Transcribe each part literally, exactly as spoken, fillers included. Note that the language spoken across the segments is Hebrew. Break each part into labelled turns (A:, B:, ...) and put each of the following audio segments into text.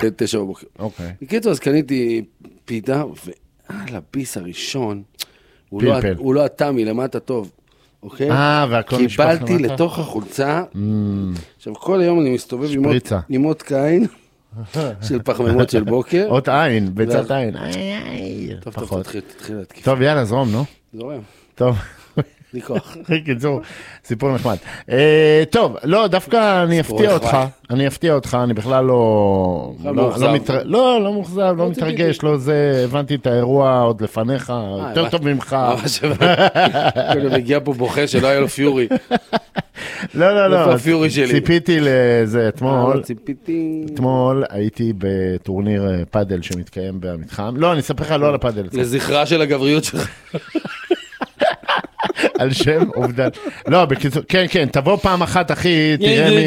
A: בתשע בבוקר.
B: אוקיי.
A: בקיצור, אז קניתי פיתה, ועל הביס הראשון, הוא לא התמי, למטה טוב. אוקיי?
B: אה, והכל נשפך למטה?
A: קיבלתי לתוך החולצה. עכשיו, כל היום אני מסתובב עם עוד קין, של פחמימות של בוקר.
B: עוד עין, ביצת עין.
A: טוב, טוב, תתחיל להתקיף.
B: טוב, יאללה, זרום, נו.
A: זורם.
B: טוב.
A: לי כוח.
B: קיצור, סיפור נחמד. טוב, לא, דווקא אני אפתיע אותך, אני אפתיע אותך, אני בכלל לא... לא, לא מוחזב, לא מתרגש, לא זה, הבנתי את האירוע עוד לפניך, יותר טוב ממך.
A: אני מגיע פה בוכה שלא היה לו פיורי.
B: לא, לא, לא,
A: הפיורי שלי.
B: ציפיתי לזה אתמול.
A: ציפיתי...
B: אתמול הייתי בטורניר פאדל שמתקיים במתחם. לא, אני אספר לך לא על הפאדל.
A: לזכרה של הגבריות שלך.
B: על שם עובדן. לא, בקיצור, כן, כן, תבוא פעם אחת, אחי,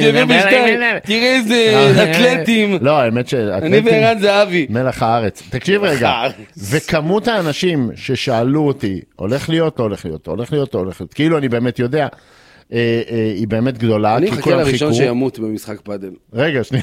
A: תראה איזה אתלטים.
B: לא, האמת ש...
A: אני וערן זהבי.
B: מלח הארץ. תקשיב רגע, וכמות האנשים ששאלו אותי, הולך להיות, לא הולך להיות, הולך להיות, לא הולך להיות, כאילו אני באמת יודע, היא באמת גדולה.
A: אני חכה לראשון שימות במשחק פאדל.
B: רגע, שנייה.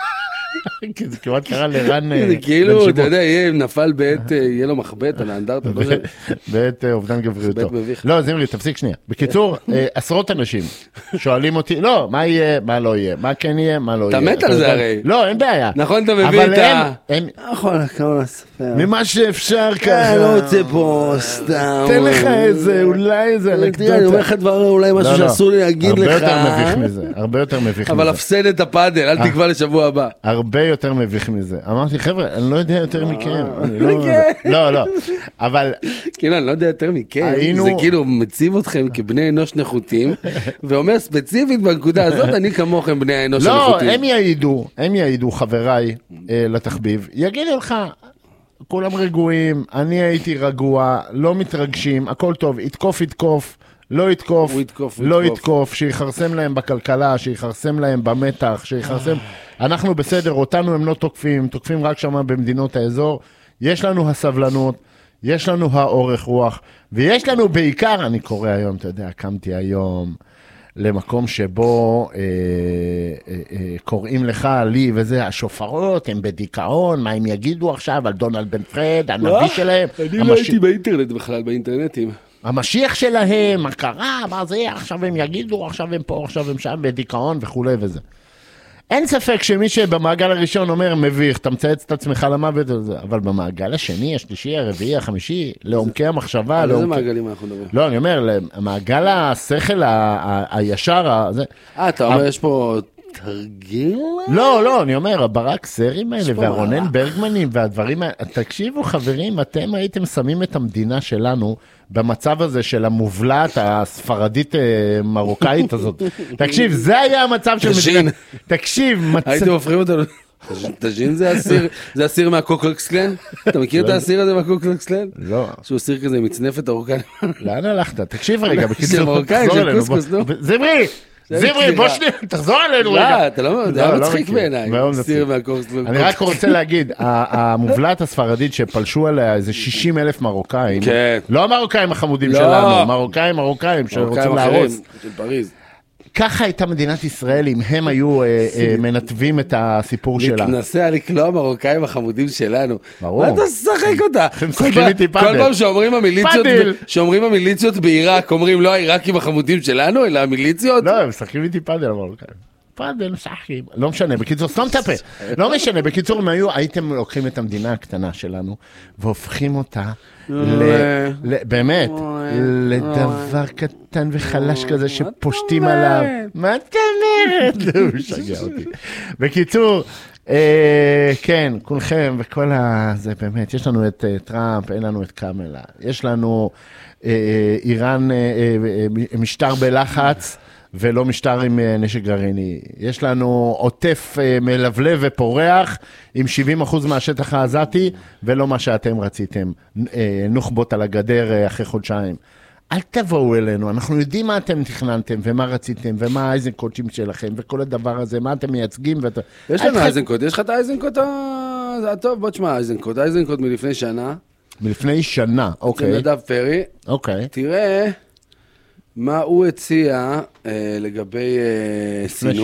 B: כי זה כמעט קרה לרן...
A: זה כאילו, אתה יודע, יהיה נפל בעת, יהיה לו מחבט על האנדרטה.
B: בעת אובדן גבריותו. לא, זמרי, תפסיק שנייה. בקיצור, עשרות אנשים שואלים אותי, לא, מה יהיה, מה לא יהיה, מה כן יהיה, מה לא יהיה.
A: אתה מת על זה הרי.
B: לא, אין בעיה.
A: נכון, אתה מביא את ה...
B: נכון, כמה לספר. ממה שאפשר ככה.
A: אני לא רוצה פה סתם.
B: תן לך איזה, אולי איזה אנקדוטה.
A: אני אומר לך דבר, אולי משהו שאסור לי להגיד לך.
B: הרבה יותר מביך מזה, הרבה יותר מביך מזה.
A: אבל אפסד את הפאדל, אל תקבע לשבוע הבא.
B: הרבה יותר מביך מזה. אמרתי, חבר'ה, אני לא יודע יותר מכם. לא, לא. אבל...
A: כאילו, אני לא יודע יותר מכם. זה כאילו מציב אתכם כבני אנוש נחותים, ואומר ספציפית בנקודה הזאת, אני כמוכם בני האנוש הנחותים.
B: לא, הם יעידו, הם יעידו, חבריי, לתחביב. יגידו לך, כולם רגועים, אני הייתי רגוע, לא מתרגשים, הכל טוב, יתקוף, יתקוף. לא יתקוף, לא יתקוף, שיחרסם להם בכלכלה, שיחרסם להם במתח, שיחרסם... אנחנו בסדר, אותנו הם לא תוקפים, תוקפים רק שם במדינות האזור. יש לנו הסבלנות, יש לנו האורך רוח, ויש לנו בעיקר, אני קורא היום, אתה יודע, קמתי היום למקום שבו אה, אה, אה, קוראים לך, לי וזה, השופרות, הם בדיכאון, מה הם יגידו עכשיו על דונלד בן פרד, הנביא שלהם.
A: אני לא הייתי באינטרנט בכלל, באינטרנטים.
B: המשיח שלהם, מה קרה, מה זה, עכשיו הם יגידו, עכשיו הם פה, עכשיו הם שם בדיכאון וכו' וזה. אין ספק שמי שבמעגל הראשון אומר, מביך, אתה מצייץ את עצמך למוות וזה, אבל במעגל השני, השלישי, הרביעי, החמישי, לעומקי המחשבה,
A: על איזה מעגלים אנחנו מדברים?
B: לא, אני אומר, מעגל השכל הישר,
A: אה, אתה אומר, יש פה... תרגיל?
B: לא, לא, אני אומר, הברק סרים האלה והרונן ברגמנים והדברים האלה, תקשיבו חברים, אתם הייתם שמים את המדינה שלנו במצב הזה של המובלעת הספרדית מרוקאית הזאת. תקשיב, זה היה המצב של מדינה. תקשיב, מצב...
A: הייתם הופכים אותנו... תז'ין זה אסיר, זה אסיר מהקוקלקס קלן? אתה מכיר את האסיר הזה מהקוקלקס קלן?
B: לא.
A: שהוא אסיר כזה מצנפת ארוכה.
B: לאן הלכת? תקשיב רגע,
A: זה מרוקאי, זה קוסקוס, נו.
B: זמרי! זמרי, בוא שנייה, תחזור עלינו רגע.
A: לא, אתה לא, זה היה מצחיק בעיניי.
B: אני רק רוצה להגיד, המובלעת הספרדית שפלשו עליה איזה שישים אלף מרוקאים, לא המרוקאים החמודים שלנו, מרוקאים, מרוקאים שרוצים להרוס.
A: של פריז.
B: ככה הייתה מדינת ישראל אם הם היו מנתבים את הסיפור שלה.
A: ננסה לקלוע מרוקאים החמודים שלנו.
B: ברור.
A: מה אתה שחק אותה?
B: כל
A: פעם שאומרים המיליציות בעיראק, אומרים לא העיראקים החמודים שלנו, אלא המיליציות.
B: לא, הם משחקים איתי פאדל המרוקאים. פאדל משחקים. לא משנה, בקיצור, סתם תפה. לא משנה, בקיצור, אם היו, הייתם לוקחים את המדינה הקטנה שלנו, והופכים אותה, באמת, לדבר קטן וחלש כזה שפושטים עליו. מה את אומרת? הוא משגע אותי. בקיצור, כן, כולכם וכל ה... זה באמת, יש לנו את טראמפ, אין לנו את קמלה. יש לנו איראן, משטר בלחץ, ולא משטר עם נשק גרעיני. יש לנו עוטף מלבלב ופורח עם שבעים אחוז מהשטח העזתי, ולא מה שאתם רציתם, נוחבות על הגדר אחרי חודשיים. אל תבואו אלינו, אנחנו יודעים מה אתם תכננתם, ומה רציתם, ומה האייזנקוטים שלכם, וכל הדבר הזה, מה אתם מייצגים. ואת...
A: יש לנו אייזנקוט, יש לך את האייזנקוט הטוב, בוא תשמע, האייזנקוט, האייזנקוט מלפני שנה.
B: מלפני שנה, אוקיי.
A: זה נדב פרי.
B: אוקיי.
A: תראה... מה הוא הציע אה, לגבי אה, סינון?